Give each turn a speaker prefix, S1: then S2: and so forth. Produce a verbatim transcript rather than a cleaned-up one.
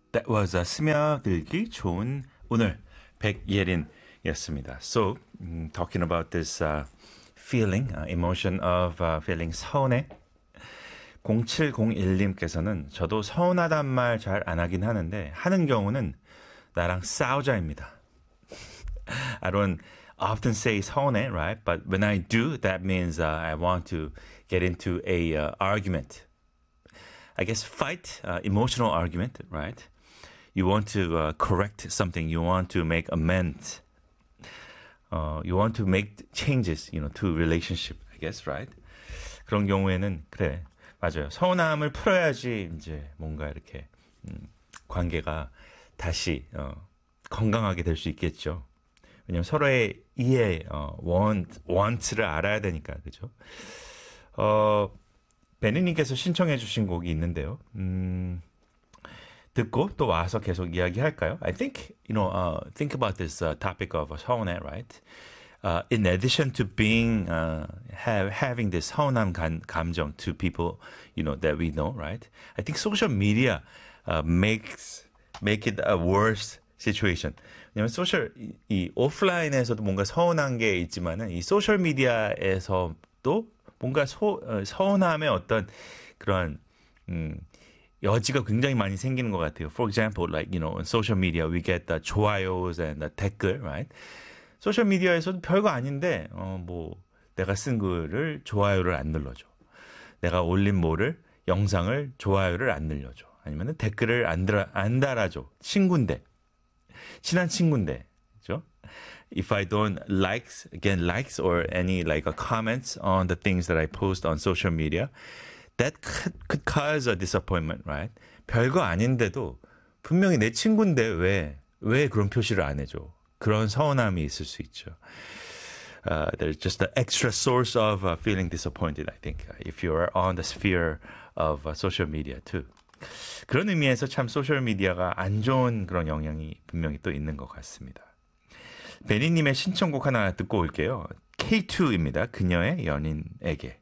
S1: That was a 스며들기 좋은 오늘 백예린이었습니다. So, um, talking about this uh, feeling, uh, emotion of uh, feeling 서운해. 공칠공일님께서는 저도 서운하단 말 잘 안 하긴 하는데 하는 경우는 나랑 싸우자입니다. I don't often say 서운해, right? But when I do, that means uh, I want to get into a uh, argument. I guess fight, uh, emotional argument, right? You want to uh, correct something. You want to make amends. Uh, you want to make changes, you know, to relationship, I guess, right? 그런 경우에는 그래, 맞아요. 서운함을 풀어야지 이제 뭔가 이렇게 음, 관계가 다시 어, 건강하게 될 수 있겠죠. 왜냐면 서로의 이해, 어, want, want를 알아야 되니까, 그죠? 어, 베니님께서 신청해 주신 곡이 있는데요. 음, 듣고 또 와서 계속 이야기할까요? I think, you know, uh, think about this uh, topic of 서운해, right? Uh, in addition to being, uh, have, having this 서운함 감, 감정 to people, you know, that we know, right? I think social media uh, makes, make it a worse situation. 왜냐면 소셜, 이, 이 오프라인에서도 뭔가 서운한 게 있지만은 이 소셜 미디어에서도 뭔가 소, 어, 서운함의 어떤 그런, 음, 여지가 굉장히 많이 생기는 것 같아요. For example, like, you know, on social media, we get the 좋아요s and the 댓글, right? 소셜 미디어에서도 별거 아닌데, 어, 뭐, 내가 쓴 글을 좋아요를 안 눌러줘. 내가 올린 뭐를, 영상을 좋아요를 안 눌러줘. 아니면 댓글을 안, 달아, 안 달아줘. 친구인데. 친한 친구인데. 그죠? If I don't likes, again, likes or any like a comments on the things that I post on social media, that could, could cause a disappointment, right? 별거 아닌데도 분명히 내 친구인데 왜, 왜 그런 표시를 안 해줘? 그런 서운함이 있을 수 있죠. Uh, there's just an extra source of uh, feeling disappointed, I think, if you're on the sphere of uh, social media too. 그런 의미에서 참 소셜 미디어가 안 좋은 그런 영향이 분명히 또 있는 것 같습니다. 베니님의 신청곡 하나 듣고 올게요. 케이 투입니다. 그녀의 연인에게.